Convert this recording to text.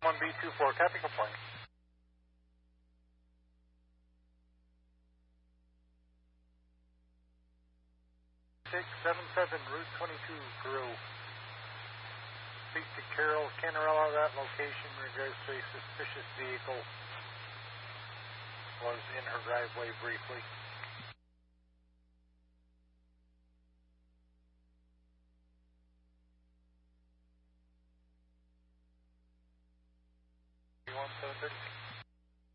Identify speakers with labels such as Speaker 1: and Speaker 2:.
Speaker 1: 1B24, copy complaint. 677 Route 22, Peru. Speak to Carol Canarella, that location, in regards to a suspicious vehicle was in her driveway briefly. One 736.